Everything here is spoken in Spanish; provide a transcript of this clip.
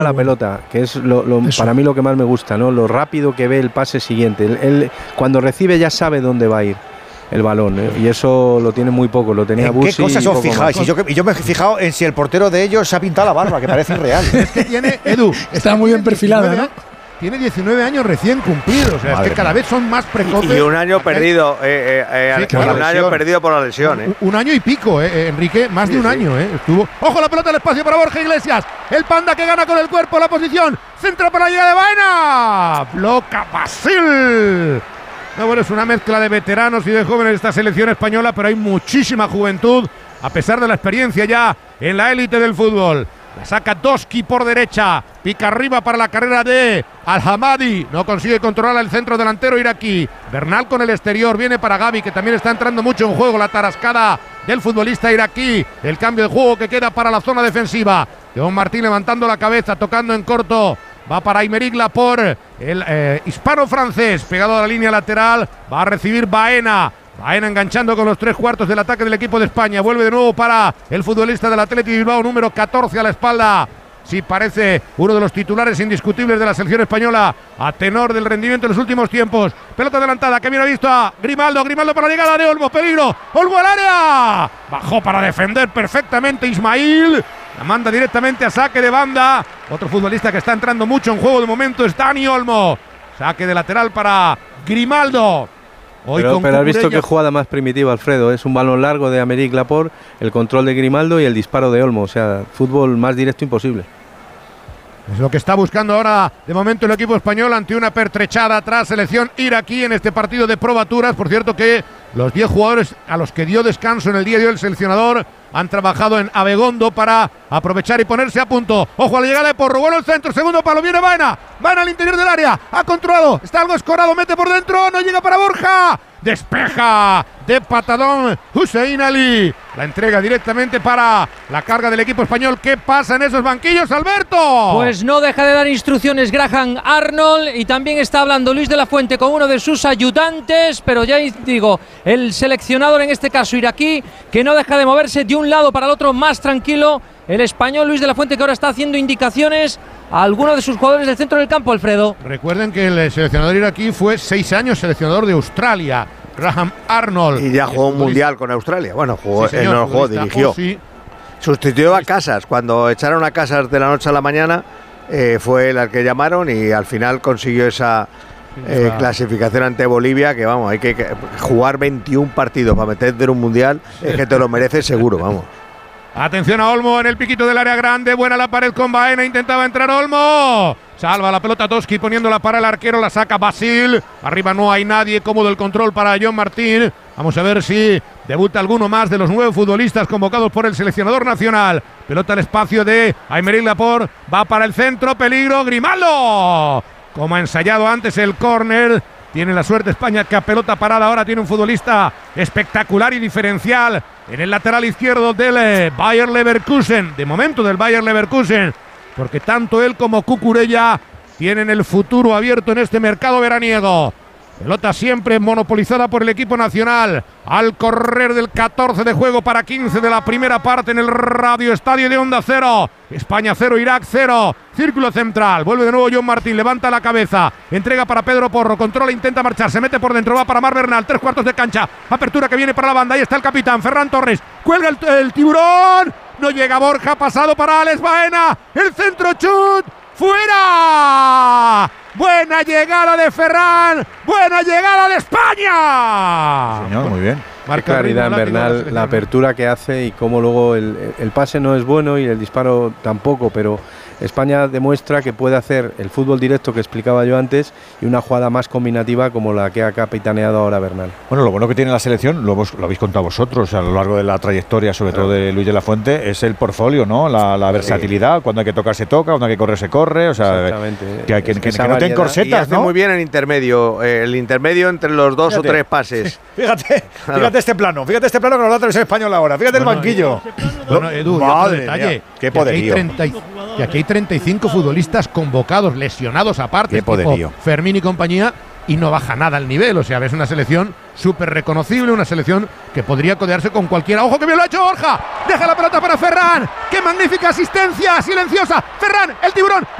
la pelota, que es para mí lo que más me gusta, ¿no? Lo rápido que ve el pase siguiente. Él cuando recibe ya sabe dónde va a ir el balón, ¿eh? Y eso lo tiene muy poco, lo tenía Busi. ¿Qué cosas os fijáis? Y yo me he fijado en si el portero de ellos se ha pintado la barba, que parece irreal. Es que tiene, Edu, está muy bien perfilada, ¿no? Tiene 19 años recién cumplidos, o sea, es que cada vez son más precoces. Y un año perdido, un año perdido por la lesión. Un año y pico, Enrique, más de un año. Estuvo. ¡Ojo la pelota al espacio para Borja Iglesias! El Panda que gana con el cuerpo la posición. Centra para la llegada de Baena. Bloca Basil. No, bueno, es una mezcla de veteranos y de jóvenes esta selección española, pero hay muchísima juventud, a pesar de la experiencia ya en la élite del fútbol. La saca Doski por derecha, pica arriba para la carrera de Al-Hamadi, no consigue controlar el centro delantero iraquí. Bernal con el exterior, viene para Gavi, que también está entrando mucho en juego. La tarascada del futbolista iraquí, el cambio de juego que queda para la zona defensiva. John Martín levantando la cabeza, tocando en corto. Va para Aymeric Laporte, el hispano-francés, pegado a la línea lateral. Va a recibir Baena. Baena enganchando con los 3/4 del ataque del equipo de España. Vuelve de nuevo para el futbolista del Athletic Bilbao, número 14 a la espalda. Sí, parece uno de los titulares indiscutibles de la selección española, a tenor del rendimiento en los últimos tiempos. Pelota adelantada, que bien ha visto a Grimaldo. Grimaldo para la llegada de Olmo. Peligro. Olmo al área. Bajó para defender perfectamente Ismail. La manda directamente a saque de banda. Otro futbolista que está entrando mucho en juego de momento es Dani Olmo. Saque de lateral para Grimaldo. Pero has visto qué jugada más primitiva, Alfredo. Es un balón largo de Aymeric Laporte, el control de Grimaldo y el disparo de Olmo. O sea, fútbol más directo imposible. Es lo que está buscando ahora de momento el equipo español ante una pertrechada tras selección iraquí en este partido de probaturas. Por cierto que los 10 jugadores a los que dio descanso en el día de hoy el seleccionador han trabajado en Abegondo para aprovechar y ponerse a punto. Ojo a la llegada de Porro, bueno el centro, segundo palo, viene Baena. Baena al interior del área, ha controlado, está algo escorado, mete por dentro, no llega para Borja. Despeja de patadón Hussein Ali. La entrega directamente para la carga del equipo español. ¿Qué pasa en esos banquillos, Alberto? Pues no deja de dar instrucciones Graham Arnold, y también está hablando Luis de la Fuente con uno de sus ayudantes, pero ya digo, el seleccionador en este caso iraquí, que no deja de moverse de un lado para el otro más tranquilo. El español Luis de la Fuente, que ahora está haciendo indicaciones a alguno de sus jugadores del centro del campo, Alfredo. Recuerden que el seleccionador iraquí fue 6 años seleccionador de Australia, Graham Arnold. Y ya jugó un mundial con Australia. Bueno, jugó, sí, señor, no jugó, dirigió. Sí. Sustituyó a Casas. Cuando echaron a Casas de la noche a la mañana, fue el al que llamaron y al final consiguió esa clasificación ante Bolivia, que vamos, hay que jugar 21 partidos para meterte en un mundial, es que te lo mereces seguro, vamos. Atención a Olmo en el piquito del área grande, buena la pared con Baena, intentaba entrar Olmo, salva la pelota Toski poniéndola para el arquero, la saca Basil, arriba no hay nadie, cómodo el control para John Martín. Vamos a ver si debuta alguno más de los 9 futbolistas convocados por el seleccionador nacional. Pelota al espacio de Aymeric Laporte, va para el centro, peligro, Grimaldo, como ha ensayado antes el córner. Tiene la suerte España que a pelota parada ahora tiene un futbolista espectacular y diferencial en el lateral izquierdo del Bayer Leverkusen, de momento del Bayer Leverkusen, porque tanto él como Cucurella tienen el futuro abierto en este mercado veraniego. Pelota siempre monopolizada por el equipo nacional. Al correr del 14 de juego para 15 de la primera parte en el Radio Estadio de Onda Cero. España 0, Irak 0. Círculo central. Vuelve de nuevo John Martín. Levanta la cabeza. Entrega para Pedro Porro. Controla, intenta marchar. Se mete por dentro. Va para Mar Bernal. 3/4 de cancha. Apertura que viene para la banda. Ahí está el capitán Ferran Torres. Cuelga el tiburón. No llega Borja. Pasado para Alex Baena. El centro chut. ¡Fuera! Buena llegada de Ferran, buena llegada de España. Señor, muy bien. Qué claridad en Bernal, la apertura que hace y cómo luego el pase no es bueno y el disparo tampoco, pero España demuestra que puede hacer el fútbol directo que explicaba yo antes y una jugada más combinativa como la que ha capitaneado ahora Bernal. Bueno, lo bueno que tiene la selección, lo habéis contado vosotros a lo largo de la trayectoria, sobre todo de Luis de la Fuente, es el portfolio, ¿no? La versatilidad, cuando hay que tocar se toca, cuando hay que correr se corre, o sea, que no te encorsetas, y hace muy bien el intermedio entre los 2 o 3 pases. Sí. Fíjate este plano que nos da la televisión española ahora, fíjate el banquillo. Edu, madre detalle, mía, qué poderío. Y aquí hay 35 futbolistas convocados, lesionados aparte, qué poderío. Fermín y compañía, y no baja nada el nivel. O sea, ves una selección súper reconocible, una selección que podría codearse con cualquiera. ¡Ojo que bien lo ha hecho Borja! Deja la pelota para Ferran. ¡Qué magnífica asistencia! Silenciosa. Ferran, el tiburón.